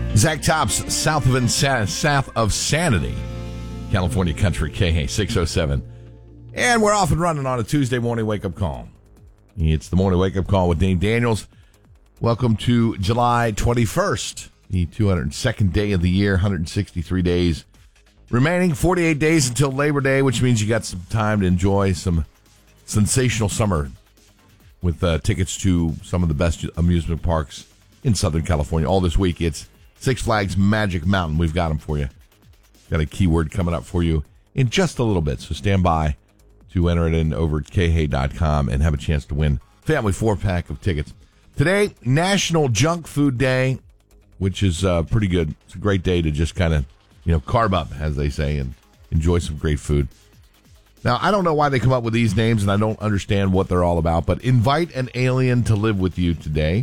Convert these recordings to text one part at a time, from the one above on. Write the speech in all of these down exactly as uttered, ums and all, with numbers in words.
Zach Tops, south of Insa- south of Sanity, California Country, K A six oh seven. And we're off and running on a Tuesday morning wake-up call. It's the morning wake-up call with Dave Daniels. Welcome to July twenty-first, the two hundred second day of the year, one hundred sixty-three days remaining, forty-eight days until Labor Day, which means you got some time to enjoy some sensational summer with uh, tickets to some of the best amusement parks in Southern California. All this week, it's Six Flags Magic Mountain. We've got them for you. Got a keyword coming up for you in just a little bit, so stand by to enter it in over at K H A dot com and have a chance to win family four-pack of tickets. Today, National Junk Food Day, which is uh, pretty good. It's a great day to just kind of, you know, carb up, as they say, and enjoy some great food. Now, I don't know why they come up with these names, and I don't understand what they're all about, but invite an alien to live with you today,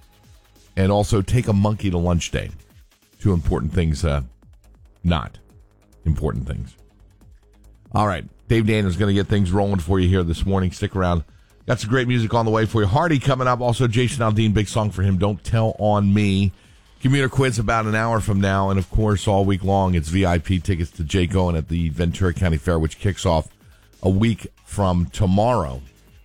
and also take a monkey to lunch day. Two important things, uh, not important things. All right, Dave Daniels is going to get things rolling for you here this morning. Stick around. Got some great music on the way for you. Hardy coming up. Also, Jason Aldean, big song for him, Don't Tell on Me. Commuter Quiz about an hour from now. And, of course, all week long, it's V I P tickets to Jake Owen at the Ventura County Fair, which kicks off a week from tomorrow,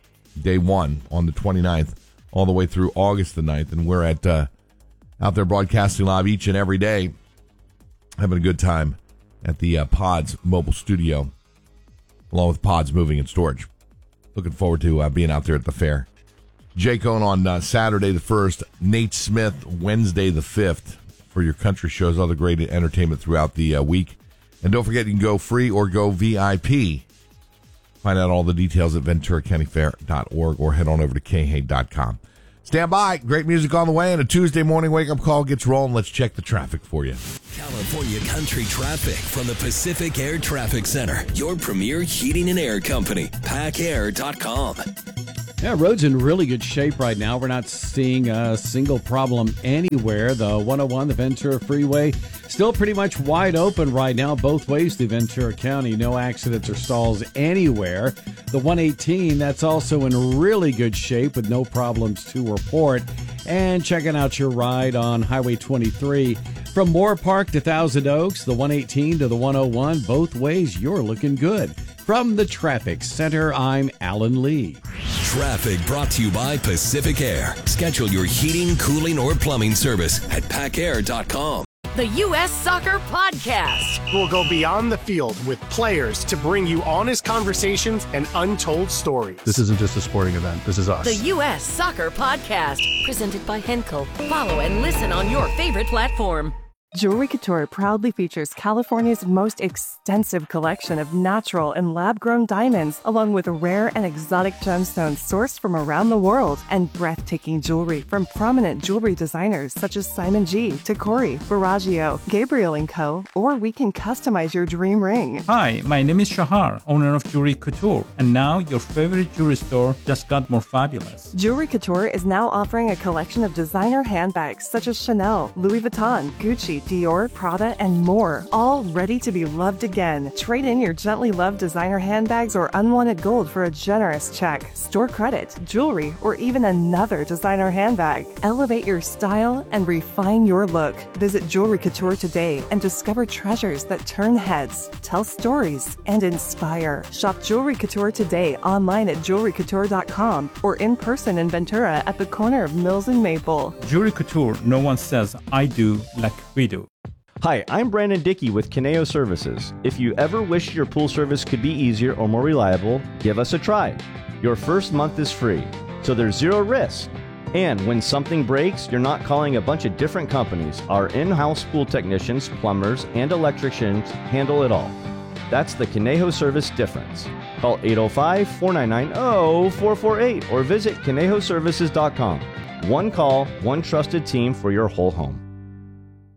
day one, on the twenty-ninth, all the way through August the ninth. And we're at uh, out there broadcasting live each and every day, having a good time at the uh, Pods mobile studio, along with Pods Moving and Storage. Looking forward to uh, being out there at the fair. Jake Owen on uh, Saturday the first, Nate Smith Wednesday the fifth for your country shows, other great entertainment throughout the uh, week. And don't forget, you can go free or go V I P. Find out all the details at ventura county fair dot org or head on over to K H A dot com. Stand by. Great music on the way, and a Tuesday morning wake-up call gets rolling. Let's check the traffic for you. California Country traffic from the Pacific Air Traffic Center, your premier heating and air company, pack air dot com. Yeah, road's in really good shape right now. We're not seeing a single problem anywhere. The one oh one, the Ventura Freeway, still pretty much wide open right now, both ways to Ventura County. No accidents or stalls anywhere. The one eighteen, that's also in really good shape with no problems to report. And checking out your ride on Highway twenty-three from Moore Park to Thousand Oaks, the one eighteen to the one oh one, both ways you're looking good. From the Traffic Center, I'm Alan Lee. Traffic brought to you by Pacific Air. Schedule your heating, cooling, or plumbing service at pack air dot com. The U S Soccer Podcast. We'll go beyond the field with players to bring you honest conversations and untold stories. This isn't just a sporting event. This is us. The U S Soccer Podcast. Presented by Henkel. Follow and listen on your favorite platform. Jewelry Couture proudly features California's most extensive collection of natural and lab-grown diamonds, along with rare and exotic gemstones sourced from around the world, and breathtaking jewelry from prominent jewelry designers such as Simon G, Tacori, Baraggio, Gabriel and Co., or we can customize your dream ring. Hi, my name is Shahar, owner of Jewelry Couture, and now your favorite jewelry store just got more fabulous. Jewelry Couture is now offering a collection of designer handbags such as Chanel, Louis Vuitton, Gucci, Dior, Prada, and more, all ready to be loved again. Trade in your gently loved designer handbags or unwanted gold for a generous check, store credit, jewelry, or even another designer handbag. Elevate your style and refine your look. Visit Jewelry Couture today and discover treasures that turn heads, tell stories, and inspire. Shop Jewelry Couture today online at jewelry couture dot com or in person in Ventura at the corner of Mills and Maple. Jewelry Couture, no one says I do like we do. Hi, I'm Brandon Dickey with Kineo Services. If you ever wish your pool service could be easier or more reliable, give us a try. Your first month is free, so there's zero risk. And when something breaks, you're not calling a bunch of different companies. Our in-house pool technicians, plumbers, and electricians handle it all. That's the Kineo Service difference. Call eight oh five, four nine nine, oh four four eight or visit Kineo Services dot com. One call, one trusted team for your whole home.